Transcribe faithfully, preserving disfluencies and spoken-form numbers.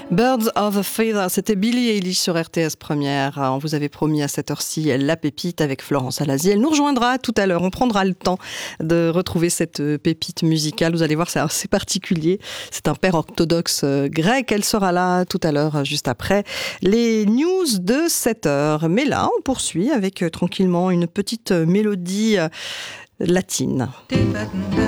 Birds of a Feather, c'était Billie Eilish sur R T S Première. On vous avait promis à cette heure-ci la pépite avec Florence Alazi. Elle nous rejoindra tout à l'heure. On prendra le temps de retrouver cette pépite musicale. Vous allez voir, c'est assez particulier. C'est un père orthodoxe grec. Elle sera là tout à l'heure, juste après les news de sept heures. Mais là, on poursuit avec tranquillement une petite mélodie latine.